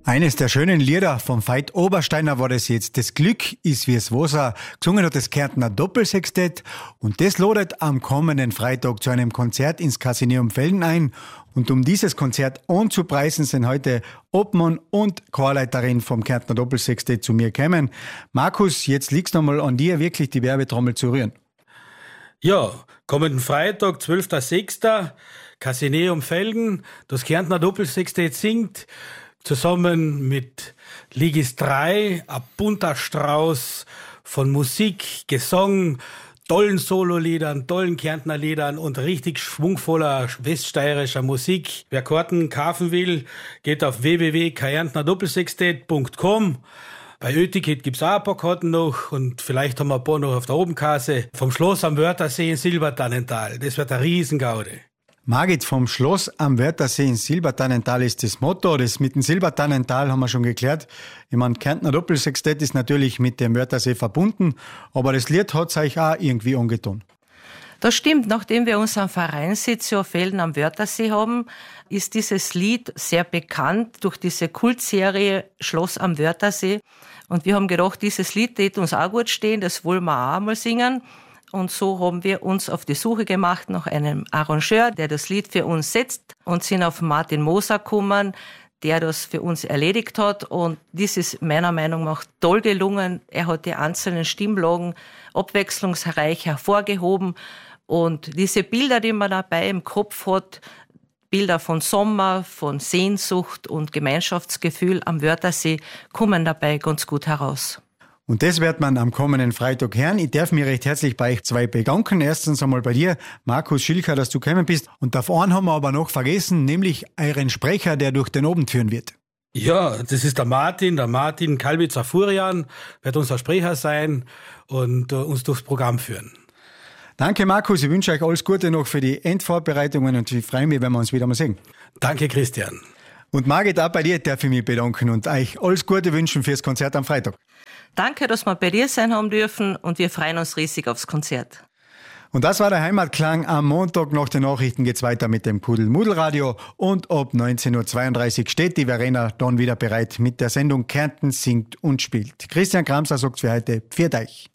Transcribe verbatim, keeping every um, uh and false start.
Eines der schönen Lieder vom Veit Obersteiner war das jetzt. Das Glück ist wie es Wasser. Gesungen hat das Kärntner Doppelsextett. Und das ladet am kommenden Freitag zu einem Konzert ins Casineum Velden ein. Und um dieses Konzert anzupreisen, sind heute Obmann und Chorleiterin vom Kärntner Doppelsextett zu mir gekommen. Markus, jetzt liegt's nochmal an dir, wirklich die Werbetrommel zu rühren. Ja, kommenden Freitag, zwölfter sechster Casineum Velden. Das Kärntner Doppelsextett singt zusammen mit Ligis drei, ein bunter Strauß von Musik, Gesang, tollen Sololiedern, tollen Kärntner Liedern und richtig schwungvoller weststeirischer Musik. Wer Karten kaufen will, geht auf w w w punkt kärntner doppelsextett punkt com. Bei Ö-Ticket gibt's auch ein paar Karten noch und vielleicht haben wir ein paar noch auf der Obenkasse. Vom Schloss am Wörthersee in Silbertannental. Das wird eine Riesengaude. Margit, vom Schloss am Wörthersee in Silbertannental ist das Motto. Das mit dem Silbertannental haben wir schon geklärt. Ich meine, Kärntner Doppelsextett ist natürlich mit dem Wörthersee verbunden, aber das Lied hat's euch auch irgendwie angetan. Das stimmt. Nachdem wir unseren Vereinssitz auf Velden am Wörthersee haben, ist dieses Lied sehr bekannt durch diese Kultserie Schloss am Wörthersee. Und wir haben gedacht, dieses Lied wird uns auch gut stehen, das wollen wir auch einmal singen. Und so haben wir uns auf die Suche gemacht nach einem Arrangeur, der das Lied für uns setzt, und sind auf Martin Moser gekommen, der das für uns erledigt hat. Und dies ist meiner Meinung nach toll gelungen. Er hat die einzelnen Stimmlagen abwechslungsreich hervorgehoben. Und diese Bilder, die man dabei im Kopf hat, Bilder von Sommer, von Sehnsucht und Gemeinschaftsgefühl am Wörthersee, kommen dabei ganz gut heraus. Und das wird man am kommenden Freitag hören. Ich darf mich recht herzlich bei euch zwei bedanken. Erstens einmal bei dir, Markus Schilker, dass du gekommen bist. Und auf einen haben wir aber noch vergessen, nämlich euren Sprecher, der durch den Abend führen wird. Ja, das ist der Martin, der Martin Kalbitzer-Furian, wird unser Sprecher sein und uh, uns durchs Programm führen. Danke, Markus. Ich wünsche euch alles Gute noch für die Endvorbereitungen und ich freue mich, wenn wir uns wieder mal sehen. Danke, Christian. Und Margit, auch bei dir darf ich mich bedanken und euch alles Gute wünschen fürs Konzert am Freitag. Danke, dass wir bei dir sein haben dürfen und wir freuen uns riesig aufs Konzert. Und das war der Heimatklang. Am Montag nach den Nachrichten geht's weiter mit dem Kudel-Mudel-Radio und ab neunzehn Uhr zweiunddreißig steht die Verena dann wieder bereit mit der Sendung Kärnten singt und spielt. Christian Kramser sagt für heute, pfiat euch.